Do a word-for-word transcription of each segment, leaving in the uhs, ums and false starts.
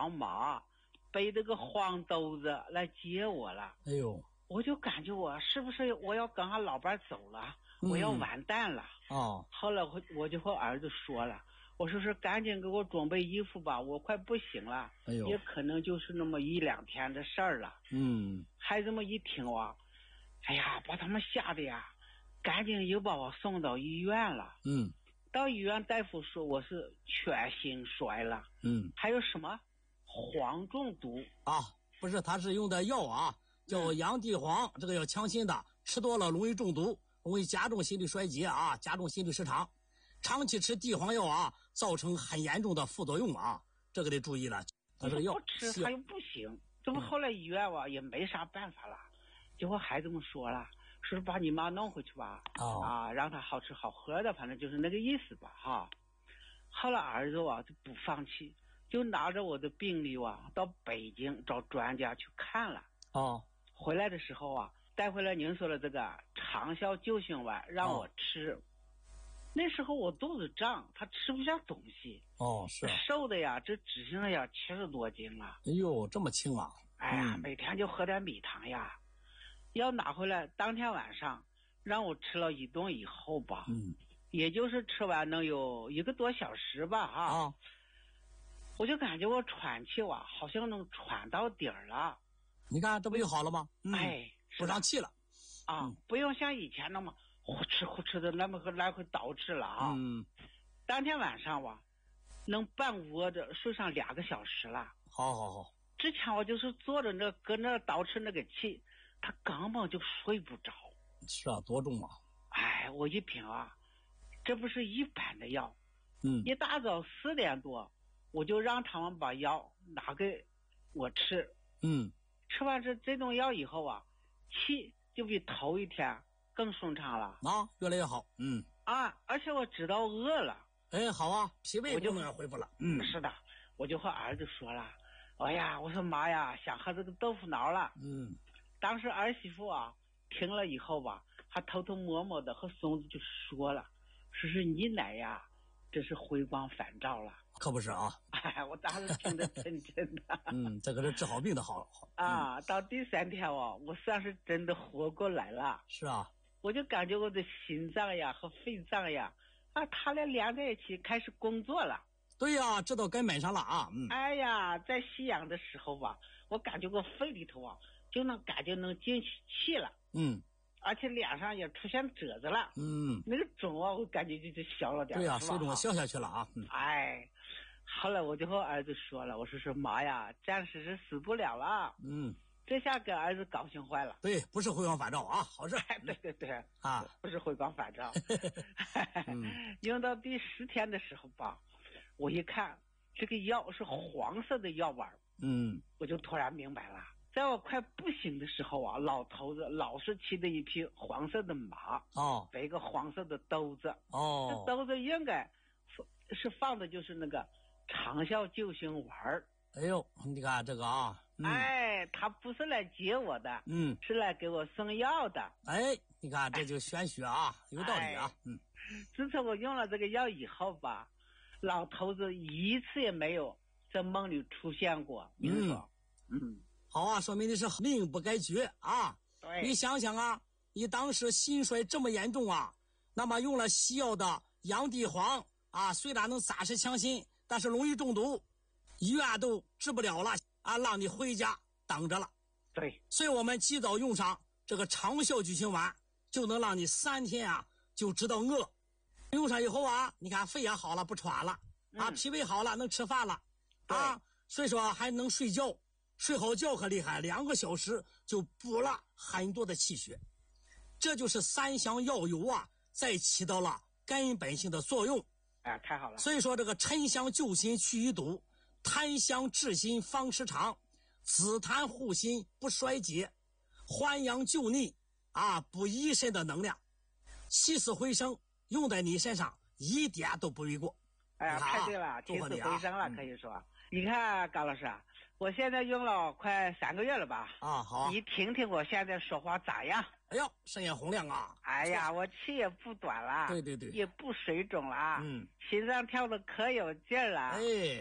黄马，背着个黄兜子来接我了。 哎呦， 我就感觉我是不是我要跟俺老伴走了，嗯、我要完蛋了。 哦， 后来我我就和儿子说了，我说是赶紧给我准备衣服吧，我快不行了。 哎呦， 也可能就是那么一两天的事儿了。 嗯， 孩子们一听啊，哎呀，把他们吓得呀，赶紧又把我送到医院了。 嗯， 到医院大夫说我是全心衰了。 嗯， 还有什么黄中毒啊？不是，他是用的药啊，叫洋地黄，这个要强心的，吃多了容易中毒，容易加重心律衰竭啊，加重心律失常。长期吃地黄药啊，造成很严重的副作用啊，这个得注意了。他这个药不吃他又不行，这不后来医院吧、嗯、也没啥办法了，结果孩子们说了，说把你妈弄回去吧， 哦、 啊，让她好吃好喝的，反正就是那个意思吧哈。后来儿子啊就不放弃，就拿着我的病历啊到北京找专家去看了。 哦， 回来的时候啊，带回来您说的这个长效救心丸让我吃。哦，那时候我肚子胀，他吃不下东西。 哦，是、啊、 瘦的呀，这只剩下七十多斤了。 哎呦，这么轻啊！ 哎呀，嗯、每天就喝点米汤呀。要拿回来，当天晚上让我吃了一顿以后吧， 嗯， 也就是吃完能有一个多小时吧，哈。 啊， 我就感觉我喘气哇，好像能喘到底儿了。 你看，这不就好了吗？嗯、 哎， 不上气了。 啊、嗯，不用像以前那么。呼哧呼哧的那么个来回倒饬了啊！ 嗯， 当天晚上我能半窝着睡上两个小时了。 好好好。 之前我就是坐着那搁那倒饬那个气，他根本就睡不着。 是啊，多重啊！ 哎，我一品啊，这不是一般的药。 嗯。 一大早四点多，我就让他们把药拿给我吃。 嗯。 吃完这这种药以后啊，气就比头一天更顺畅了啊，越来越好。嗯啊，而且我知道饿了。 哎，好啊，脾胃功能也恢复了。嗯， 是的，我就和儿子说了，哎呀，我说妈呀，想喝这个豆腐脑了。 嗯， 当时儿媳妇啊听了以后吧，还偷偷摸摸的和孙子就说了，说是你奶呀，这是回光返照了。 可不是啊！ 哎，我当时听得真真的。 嗯，这个是治好病的好。 嗯、啊，到第三天哦，我算是真的活过来了。 是啊。 我就感觉我的心脏呀和肺脏呀，啊，他俩连在一起开始工作了。 对呀、啊，知道该买上了啊。嗯。 哎呀，在吸氧的时候吧，我感觉我肺里头啊，就能感觉能进气了。 嗯。 而且脸上也出现褶子了。 嗯。 那个肿啊，我感觉就就小了点。 对呀、啊，水肿消下去了啊。 嗯。哎，后来我就和儿子说了，我说是妈呀，暂时是死不了了。 嗯。 这下给儿子高兴坏了。 对，不是回光返照啊，好事。 哎，对对对， 啊， 不是回光返照。 嗯， 用到第十天的时候吧，我一看这个药是黄色的药丸， 嗯， 我就突然明白了。在我快不行的时候啊，老头子老是骑着一匹黄色的马， 哦， 背个黄色的兜子， 哦， 这兜子应该是放的就是那个长效救心丸。 哎呦，你看这个啊， 嗯、哎，他不是来接我的， 嗯， 是来给我送药的。 哎，你看这就玄学啊，有道理啊，嗯。 自从我用了这个药以后吧，老头子一次也没有在梦里出现过。 嗯嗯， 好啊，说明你是命不该绝啊。 对， 你想想啊，你当时心衰这么严重啊，那么用了西药的洋地黄啊，虽然能扎实强心，但是容易中毒。医院都治不了了啊，让你回家等着了。 对，所以我们及早用上这个长效救心丸，就能让你三天啊就知道饿。用上以后啊，你看肺也好了，不喘了、嗯、啊，脾胃好了，能吃饭了啊，所以说还能睡觉，睡好觉可厉害，两个小时就补了很多的气血。这就是三香药油啊，在起到了根本性的作用。 哎，太好了。 所以说这个沉香救心去瘀堵，檀香治心方时长，紫檀护心不衰竭，还阳救逆啊，补益肾的能量，起死回生，用在你身上一点都不为过。 哎呀，太对了，起死回生了，可以说。嗯、你看高老师啊，我现在用了快三个月了吧？ 啊，好。 你听听我现在说话咋样？ 哎呦，声音洪亮啊！ 哎呀，我气也不短了， 对对对， 也不水肿了， 嗯， 心脏跳的可有劲儿了， 哎，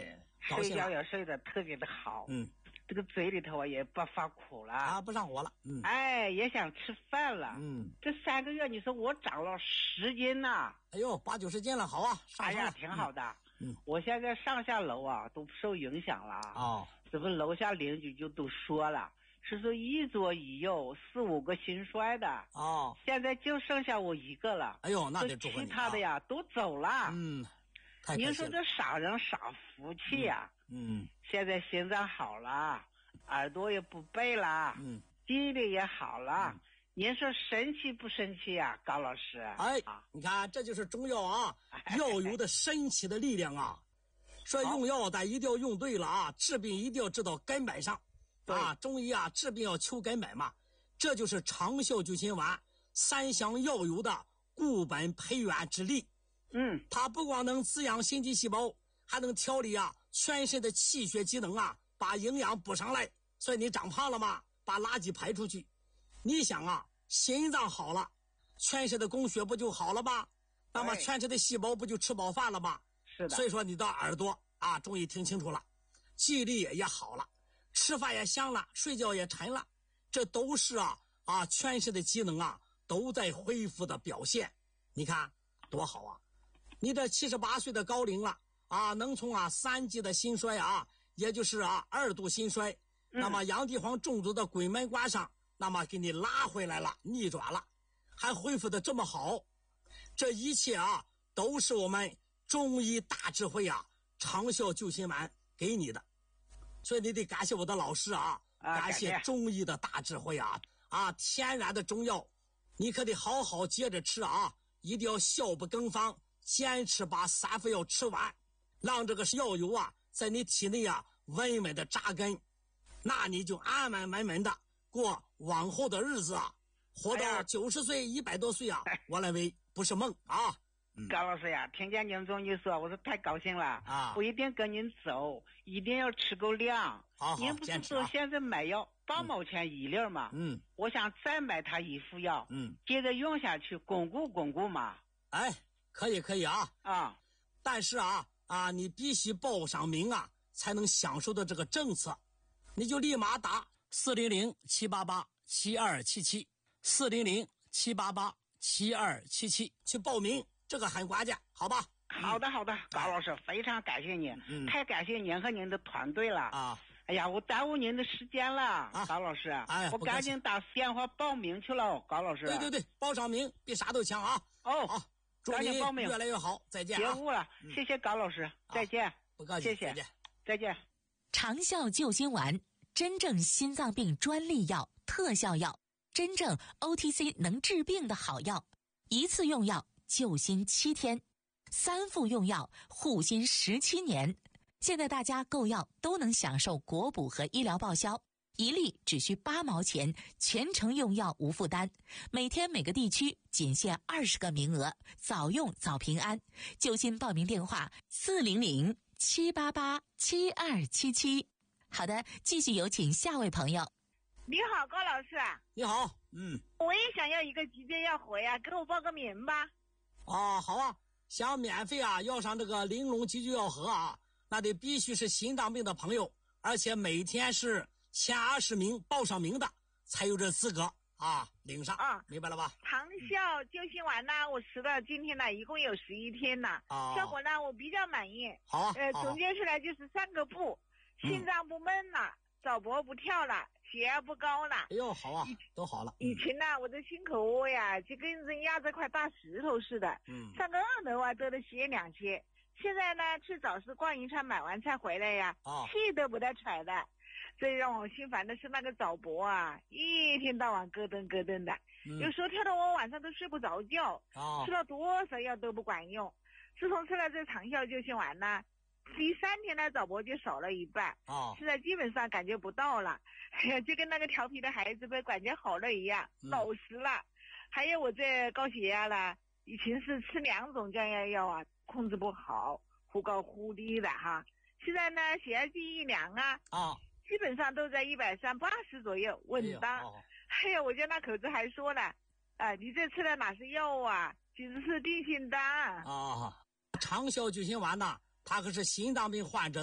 睡觉也睡得特别的好。 嗯， 这个嘴里头啊也不发苦了啊，不上火了。嗯， 哎，也想吃饭了。 嗯， 这三个月你说我长了十斤呐！ 哎呦，八九十斤了，好啊，上哎呀，挺好的。 嗯， 我现在上下楼啊都不受影响了。 哦， 这不楼下邻居就都说了，是说一左一右四五个心衰的。 哦， 现在就剩下我一个了。 哎呦，那得祝福你。 其他的呀、啊、都走了。 嗯，太您说这傻人傻福气呀、啊！ 嗯， 现在心脏好了，耳朵也不背了， 嗯， 记忆力也好了。嗯，您说神奇不神奇呀、啊，高老师？ 哎，你看，这就是中药啊，药有的神奇的力量啊。说用药咱一定要用对了啊，治病一定要治到根本上。啊，中医啊，治病要求根本嘛。这就是长效救心丸三香药油的固本培元之力。 嗯， 它不光能滋养心肌细胞，还能调理啊全身的气血机能啊，把营养补上来。所以你长胖了吗？把垃圾排出去。你想啊，心脏好了，全身的供血不就好了吗？那么全身的细胞不就吃饱饭了吗？ 是的。 所以说你的耳朵啊，终于听清楚了，记忆力也好了，吃饭也香了，睡觉也沉了，这都是啊啊全身的机能啊都在恢复的表现。你看多好啊！你这七十八岁的高龄了啊，能从啊三级的心衰啊，也就是啊二度心衰，嗯、那么洋地黄中毒的鬼门关上，那么给你拉回来了，逆转了，还恢复的这么好，这一切啊都是我们中医大智慧啊，长效救心丸给你的，所以你得感谢我的老师啊， 啊感谢中医的大智慧啊啊，天然的中药，你可得好好接着吃啊，一定要效不更方，坚持把三副药吃完，让这个药油啊在你体内啊稳稳的扎根，那你就安安稳稳的过往后的日子啊，活到九十岁一百多岁啊，我认为不是梦啊。 嗯、高老师呀，听见您中医说，我说太高兴了啊！ 我一定跟您走，一定要吃够量。 好好， 您不是说现在买药八毛钱一粒吗？ 嗯， 我想再买他一副药， 嗯， 接着用下去，巩固巩固嘛。 哎，可以可以啊啊！ 但是啊啊，你必须报上名啊，才能享受到这个政策。你就立马打四零零七八八七二七七四零零七八八七二七七去报名。这个很关键，好吧？ 好的，好的，高老师，非常感谢您， 嗯， 太感谢您和您的团队了啊！ 哎呀，我耽误您的时间了， 啊、 高老师， 哎， 我赶紧打电话报名去了，高老师。 对对对，报上名比啥都强啊！ 哦， 好，祝你越来越好，再见、啊。 别误了，嗯、谢谢高老师，再见， 啊、不客气， 谢谢， 再见， 再见。 长效救心丸，真正心脏病专利药、特效药，真正 O T C 能治病的好药，一次用药救心七天，三副用药护心十七年。现在大家购药都能享受国补和医疗报销，一粒只需八毛钱，全程用药无负担。每天每个地区仅限二十个名额，早用早平安。救心报名电话四零零七八八七二七七。好的，继续有请下位朋友。 你好，高老师。 你好，嗯， 我也想要一个急救药盒呀，给我报个名吧。 啊，好啊，想免费啊要上这个玲珑急救药盒啊，那得必须是心脏病的朋友，而且每天是前二十名报上名的才有这资格啊领上啊， 明白了吧？ 长效救心丸呢，我吃到今天呢，一共有十一天了， 啊， 效果呢我比较满意。 好啊， 呃，总结出来就是三个不：心脏不闷了，嗯、早搏不跳了，血压不高了。 哎呦，好啊，都好了。 以前呢，我的心口窝呀，就跟人压着块大石头似的， 嗯， 上个二楼啊都得歇两歇。现在呢，去早市逛一圈，买完菜回来呀， 哦， 气都不带喘的。最让我心烦的是那个早搏啊，一天到晚咯噔咯噔的， 嗯、 有时候跳得我晚上都睡不着觉， 哦， 吃了多少药都不管用。自从吃了这长效救心丸呢，第三天呢早搏就少了一半， 哦， 现在基本上感觉不到了，就跟那个调皮的孩子被感觉好了一样， 嗯、 老实了。还有我这高血压了，以前是吃两种降压药啊，控制不好，忽高忽低的哈。现在呢血压计一量啊， 啊， 基本上都在一百三八十左右，稳当。哎呦，哎呀，我家那口子还说了，啊、呃，你这吃的哪是药啊，其实是定心丹啊。长效救心丸呢，它可是心脏病患者的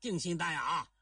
定心丹呀啊！